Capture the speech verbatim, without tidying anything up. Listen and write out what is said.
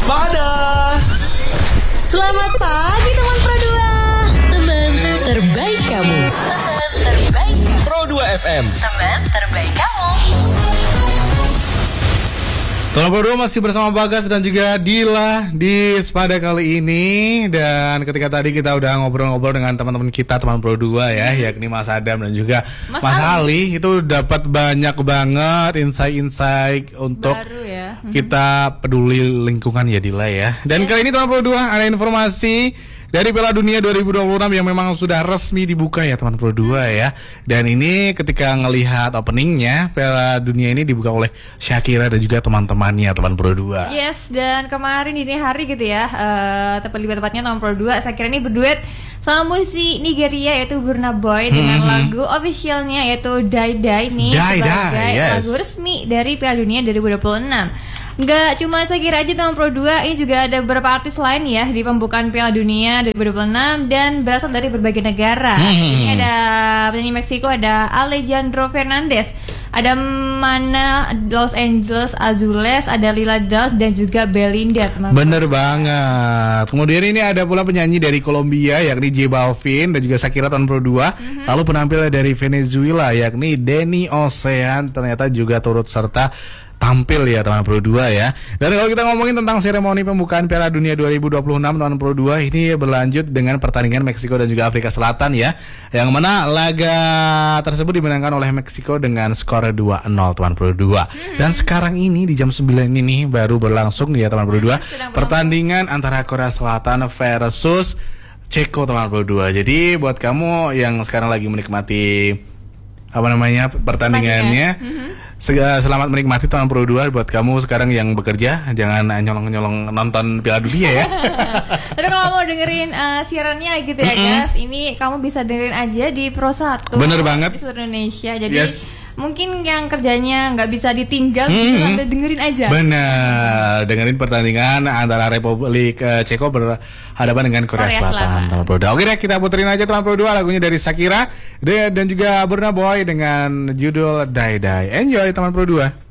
Waspada. Selamat pagi teman Pro dua. Teman terbaik kamu. Teman terbaik kamu. Pro dua F M. Teman terbaik kamu. Teman Pro dua masih bersama Bagas dan juga Dila di Waspada kali ini. Dan ketika tadi kita udah ngobrol-ngobrol dengan teman-teman kita, teman Pro dua ya, yakni Mas Adam dan juga Mas, Mas Ali. Itu dapat banyak banget insight-insight untuk baru ya. kita peduli lingkungan ya Dila ya. Dan yeah. kali ini teman Pro dua ada informasi dari Piala Dunia dua ribu dua puluh enam yang memang sudah resmi dibuka ya teman Pro dua ya. Dan ini ketika ngelihat openingnya, Piala Dunia ini dibuka oleh Shakira dan juga teman-temannya teman Pro dua. Yes, dan kemarin dini hari gitu ya, uh, tepat lebih tepatnya teman Pro dua Shakira ini berduet sama musisi Nigeria yaitu Burna Boy dengan hmm. lagu officialnya yaitu Die Die nih Die sebagai Die, yes. lagu resmi dari Piala Dunia dua ribu dua puluh enam. Nggak cuma Shakira aja teman Pro dua, ini juga ada beberapa artis lain ya di pembukaan Piala Dunia dua ribu dua puluh enam dan berasal dari berbagai negara. Hmm. Ini ada penyanyi Meksiko, ada Alejandro Fernandez, ada Mana Los Angeles Azules, ada Lila Downs dan juga Belinda teman. Bener banget. Kemudian ini ada pula penyanyi dari Kolombia yakni J Balvin dan juga Shakira teman Pro dua. Mm-hmm. Lalu penampil dari Venezuela yakni Danny Ocean ternyata juga turut serta tampil ya teman Pro dua ya. Dan kalau kita ngomongin tentang seremoni pembukaan Piala Dunia dua ribu dua puluh enam teman Pro dua, ini berlanjut dengan pertandingan Meksiko dan juga Afrika Selatan ya, yang mana laga tersebut dimenangkan oleh Meksiko dengan skor dua nol teman Pro dua. Hmm. Dan sekarang ini di jam sembilan ini baru berlangsung ya teman Pro dua, hmm, pertandingan antara Korea Selatan versus Ceko teman Pro dua. Jadi buat kamu yang sekarang lagi menikmati apa namanya pertandingannya, mm-hmm. selamat menikmati teman Pro dua. Buat kamu sekarang yang bekerja, jangan nyolong-nyolong nonton Piala Dunia ya. Tapi kalau mau dengerin uh, siarannya gitu ya mm-hmm. guys, ini kamu bisa dengerin aja di Pro satu. Bener banget. Di seluruh Indonesia. Jadi yes. mungkin yang kerjanya nggak bisa ditinggal, mm-hmm. bisa anda dengerin aja. Bener, dengerin pertandingan antara Republik uh, Ceko berhadapan dengan Korea, Korea Selatan teman Pro dua. Oke deh, kita puterin aja teman Pro dua lagunya dari Shakira dan juga Burna Boy dengan judul Die Die. Enjoy teman Pro dua.